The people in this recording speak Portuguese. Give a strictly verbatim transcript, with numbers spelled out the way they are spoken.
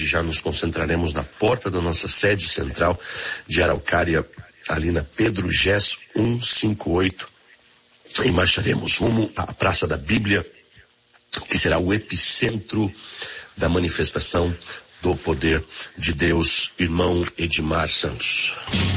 já nos concentraremos na porta da nossa sede central de Araucária, ali na Pedro Gess cento e cinquenta e oito, e marcharemos rumo à Praça da Bíblia, que será o epicentro da manifestação do poder de Deus. Irmão Edmar Santos.